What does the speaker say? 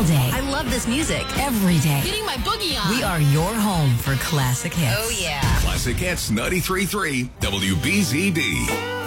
all day. I love this music. Every day. Getting my boogie on. We are your home for classic hits. Oh, yeah. Classic Hits 93.3 WBZD.